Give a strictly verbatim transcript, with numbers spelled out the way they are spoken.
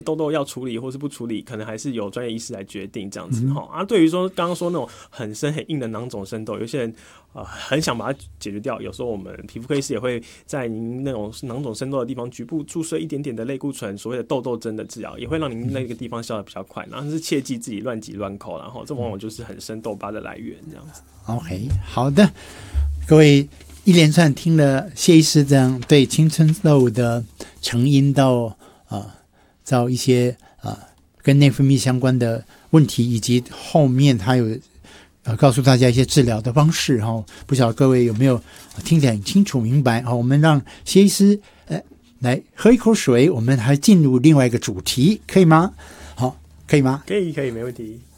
痘痘要处理或是不处理，可能还是由专业医师来决定这样子。嗯、啊，对于说刚刚说那种很深很硬的囊肿生痘，有些人呃很想把它解决掉，有时候我们皮肤科医师也会在您那种囊肿生痘的地方局部注射一点点的类固醇，所谓的痘痘针的治疗，也会让您那个地方消得比较快。然后是切记自己乱挤乱抠，然后这往往就是很深痘疤的来源这样子。 OK， 好的，各位。一连串听了谢医师这样对青春痘的成因到呃到一些呃跟内分泌相关的问题，以及后面他有呃告诉大家一些治疗的方式哈、哦，不晓得各位有没有听得很清楚明白？好、哦，我们让谢医师呃来喝一口水，我们还进入另外一个主题，可以吗？好，可以吗？ 可以，可以，没问题。